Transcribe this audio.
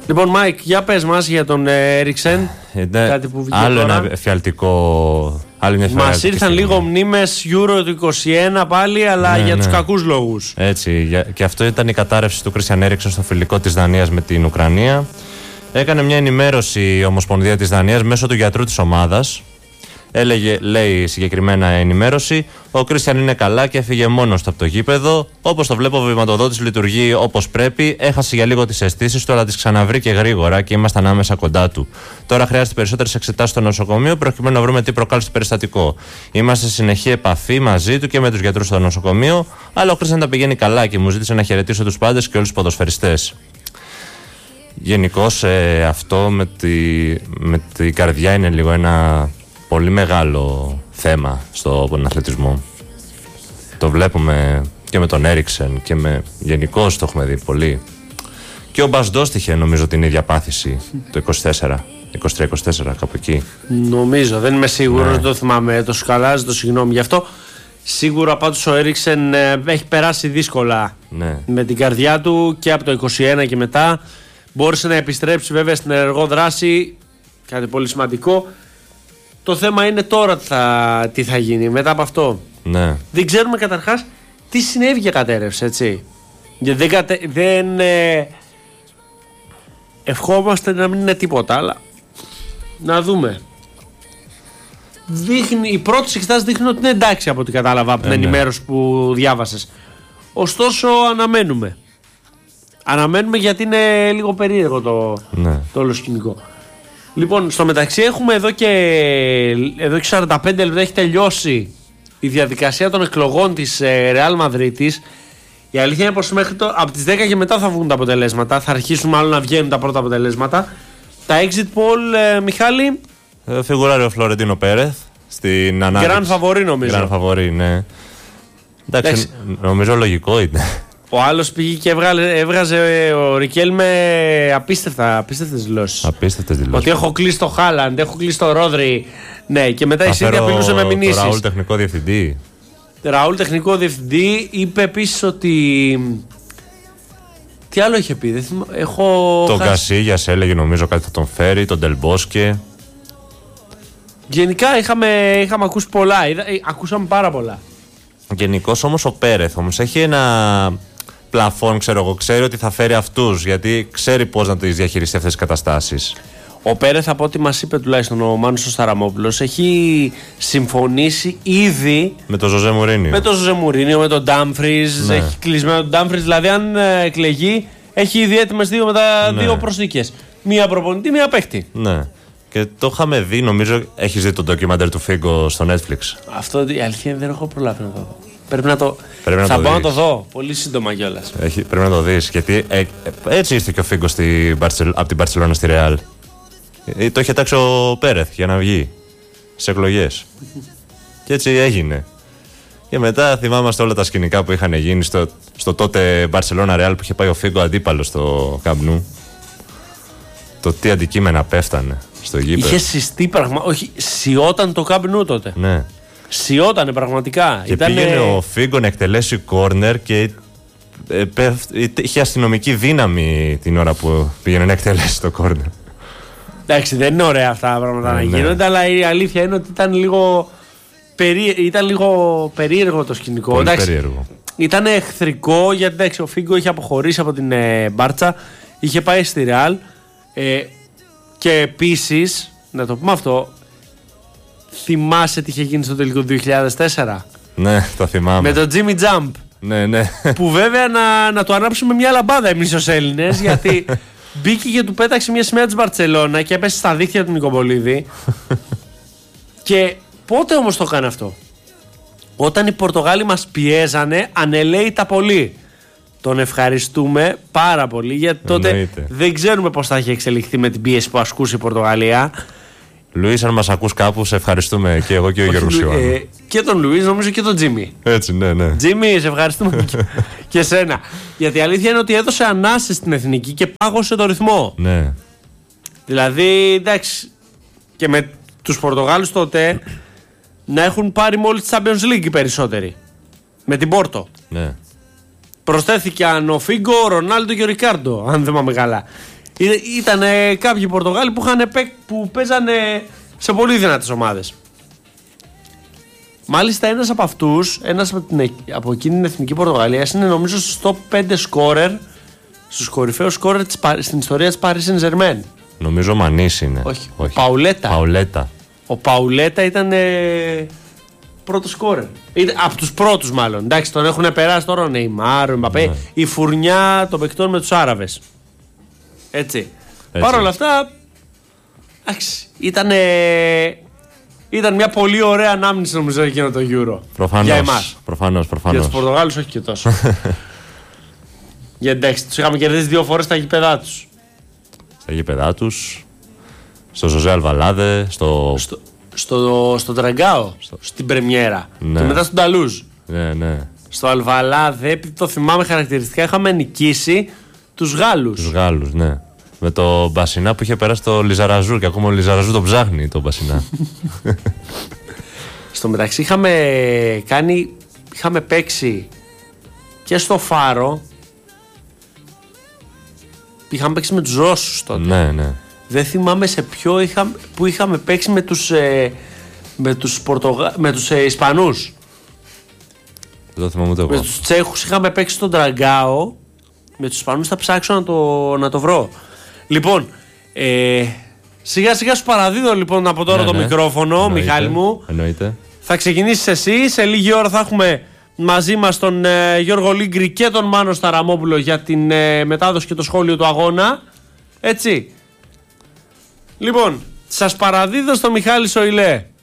Λοιπόν, Μάικ, για πες μας για τον Έριξεν. Κάτι που βγήκε άλλο τώρα. Ένα εφιαλτικό. Μας ήρθαν λίγο μνήμες Euro του 21 πάλι, αλλά για τους κακούς λόγους. Έτσι, και αυτό ήταν η κατάρρευση του Κρίστιαν Έριξεν στο φιλικό της Δανίας με την Ουκρανία. Έκανε μια ενημέρωση η Ομοσπονδία της Δανίας μέσω του γιατρού της ομάδας. Λέει συγκεκριμένα ενημέρωση: ο Κρίστιαν είναι καλά και έφυγε μόνος του από το γήπεδο. Όπως το βλέπω, ο βηματοδότης λειτουργεί όπως πρέπει. Έχασε για λίγο τις αισθήσεις του, αλλά τις ξαναβρήκε γρήγορα και ήμασταν άμεσα κοντά του. Τώρα χρειάζεται περισσότερες εξετάσεις στο νοσοκομείο προκειμένου να βρούμε τι προκάλεσε το περιστατικό. Είμαστε σε συνεχή επαφή μαζί του και με τους γιατρούς στο νοσοκομείο, αλλά ο Κρίστιαν τα πηγαίνει καλά και μου ζήτησε να χαιρετήσω τους πάντες και όλους τους ποδοσφαιριστές. Γενικώς αυτό με τη καρδιά είναι λίγο ένα πολύ μεγάλο θέμα στον αθλητισμό. Το βλέπουμε και με τον Έριξεν και γενικώς το έχουμε δει πολύ. Και ο Μπασντός είχε νομίζω την ίδια πάθηση το 23-24 κάπου εκεί. Νομίζω, δεν είμαι σίγουρος, δεν το θυμάμαι τόσο καλά, ζητώ συγγνώμη γι' αυτό. Σίγουρα πάντως ο Έριξεν έχει περάσει δύσκολα με την καρδιά του και από το 21 και μετά. Μπόρεσε να επιστρέψει βέβαια στην ενεργό δράση, κάτι πολύ σημαντικό. Το θέμα είναι τώρα τι θα γίνει μετά από αυτό. Ναι. Δεν ξέρουμε καταρχάς τι συνέβη και κατέρευσε, έτσι. Γιατί δεν ευχόμαστε να μην είναι τίποτα, αλλά να δούμε. Οι πρώτες εξετάσεις δείχνουν ότι είναι εντάξει από ό,τι κατάλαβα από την ενημέρωση που διάβασες. Ωστόσο αναμένουμε. Αναμένουμε γιατί είναι λίγο περίεργο το όλο σκηνικό. Λοιπόν, στο μεταξύ έχουμε εδώ και 45 λεπτά έχει τελειώσει η διαδικασία των εκλογών της Real Madrid. Η αλήθεια είναι πως από τις 10 και μετά θα βγουν τα αποτελέσματα. Θα αρχίσουν μάλλον να βγαίνουν τα πρώτα αποτελέσματα. Τα exit poll, Μιχάλη. Φιγουράρει ο Φλωρεντίνο Πέρεθ στην ανάλυση. Γκραν φαβορί νομίζω. Γκραν φαβορί, ναι. Εντάξει, νομίζω λογικό είναι. Ο άλλος πήγε και έβγαζε ο Ρικέλ με απίστευτες δηλώσεις. Ότι έχω κλείσει το Χάλαντ, έχω κλείσει το Ρόδρυ. Ναι, και μετά η City απειλούσε με μηνύσεις. Το Ραούλ τεχνικό διευθυντή. Ραούλ τεχνικό διευθυντή είπε επίσης ότι. Τι άλλο είχε πει, τον Κασίγιας έλεγε νομίζω κάτι θα τον φέρει, τον Ντελμπόσκε. Γενικά είχαμε ακούσει πολλά, ακούσαμε πάρα πολλά. Γενικώς όμως ο Πέρεθ έχει ένα πλαφόν, ξέρει ότι θα φέρει αυτούς, γιατί ξέρει πώς να τις διαχειριστεί αυτές τις καταστάσεις. Ο Πέρεθ, από ό,τι μας είπε τουλάχιστον ο Μάνος ο Σταραμόπουλος, έχει συμφωνήσει ήδη με τον Ζωζέ Μουρίνιο. Με τον Ζωζέ Μουρίνιο, με τον Ντάμφριζ. Έχει κλεισμένο τον Ντάμφριζ, δηλαδή αν εκλεγεί, έχει ήδη έτοιμες δύο προσθήκες. Μία προπονητή, μία παίχτη. Ναι. Και το είχαμε δει, νομίζω, έχεις δει το ντοκιμαντέρ του Φίγκο στο Netflix. Αυτό η αλήθεια δεν έχω προλάβει να το δω. Θα πάω να το δω πολύ σύντομα κιόλας. Πρέπει να το δεις, γιατί έτσι ήρθε και ο Φίγκο από την Μπαρσελόνα στη Ρεάλ. Το είχε τάξει ο Πέρεθ για να βγει σε εκλογές. Και έτσι έγινε. Και μετά θυμάμαστε όλα τα σκηνικά που είχαν γίνει στο τότε Μπαρσελόνα Ρεάλ που είχε πάει ο Φίγκο αντίπαλο στο Καμπνού. Το τι αντικείμενα πέφτανε στο γήπεδο. Είχε συστεί όχι, σιώταν το Καμπνού τότε. Ναι. Σιώτανε πραγματικά. Και πήγαινε ο Φίγκο να εκτελέσει κόρνερ και είχε αστυνομική δύναμη την ώρα που πήγαινε να εκτελέσει το κόρνερ. Εντάξει, δεν είναι ωραία αυτά τα πράγματα να γίνονται, αλλά η αλήθεια είναι ότι ήταν λίγο περίεργο το σκηνικό. Πολύ περίεργο. Ήταν εχθρικό, γιατί εντάξει, ο Φίγκο είχε αποχωρήσει από την Μπάρτσα, είχε πάει στη Ρεάλ και επίσης, να το πούμε αυτό, θυμάσαι τι είχε γίνει στο τελικό του 2004? Ναι, το θυμάμαι. Με τον Jimmy Jump. Ναι. Που βέβαια να το ανάψουμε μια λαμπάδα εμείς ως Έλληνες, γιατί μπήκε και του πέταξε μια σημαία της Μπαρτσελώνα και έπεσε στα δίχτυα του Νικοπολίδη. Και πότε όμως το έκανε αυτό? Όταν οι Πορτογάλοι μας πιέζανε ανελαίητα πολύ. Τον ευχαριστούμε πάρα πολύ, γιατί τότε δεν ξέρουμε πώς θα έχει εξελιχθεί με την πίεση που ασκούσε η Πορτογαλία. Λουίς, αν μας ακούς κάπου, σε ευχαριστούμε και εγώ και ο Γιώργος Ιωάννου. Και τον Λουίς, νομίζω και τον Τζίμι. Έτσι, ναι. Τζίμι, σε ευχαριστούμε και σένα. Γιατί η αλήθεια είναι ότι έδωσε ανάσες στην εθνική και πάγωσε το ρυθμό. Ναι. Δηλαδή, εντάξει, και με τους Πορτογάλους τότε να έχουν πάρει μόλις τη Champions League οι περισσότεροι. Με την Πόρτο. Ναι. Προσθέθηκαν ο Φίγκο, ο Ρονάλντο και ο Ρικάρντο, αν δεν θυμάμαι καλά. Ήταν κάποιοι Πορτογάλοι που παίζανε σε πολύ δυνατές ομάδες. Μάλιστα ένας από αυτούς, από εκείνη την εθνική Πορτογαλία, είναι νομίζω στο top 5 σκόρερ, στους κορυφαίους σκόρερ στην ιστορία της Paris Saint-Germain. Νομίζω ο Μανής είναι. Όχι. Παουλέτα. Ο Παουλέτα ήταν πρώτος σκόρερ. Από τους πρώτους μάλλον. Εντάξει, τον έχουν περάσει τώρα ο Νεϊμάρ, ο Εμπαπέ, η φουρνιά των παικτών με τους Άραβες. Έτσι. Παρ' όλα αυτά, εντάξει, ήταν μια πολύ ωραία ανάμνηση νομίζω εκείνο το Euro. Προφανώς, για εμάς. Προφανώς. Για τους Πορτογάλους όχι και τόσο. Γιατί εντάξει, τους είχαμε κερδίσει 2 φορές στα γήπεδά τους. Στα γήπεδά τους, στο Ζωζέ Αλβαλάδε, στο Τραγκάο, στην πρεμιέρα. Ναι. Και μετά στον Ταλούζ. Ναι. Στο Αλβαλάδε, επειδή το θυμάμαι χαρακτηριστικά, είχαμε νικήσει τους Γάλλους. Τους Γάλλους, ναι. Με το Μπασινά που είχε περάσει το Λιζαραζού και ακόμα ο Λιζαραζού το ψάχνει το Μπασινά. Στο μεταξύ είχαμε παίξει και στο Φάρο. Είχαμε παίξει με τους Ρώσους τότε. Ναι. Δεν θυμάμαι σε ποιο που είχαμε παίξει με τους Ισπανούς. Δεν το θυμάμαι ούτε εγώ. Με τους Τσέχους είχαμε παίξει στον Τραγκάο. Με τους Ισπανούς θα ψάξω να το βρω. Λοιπόν, σιγά σιγά σου παραδίδω λοιπόν από τώρα το μικρόφωνο. Εννοείται, Μιχάλη μου. Εννοείται. Θα ξεκινήσεις εσύ. Σε λίγη ώρα θα έχουμε μαζί μας τον Γιώργο Λίγκρη και τον Μάνο Σταραμόπουλο για την μετάδοση και το σχόλιο του αγώνα. Έτσι. Λοιπόν, σας παραδίδω στο Μιχάλη Σοηλέ.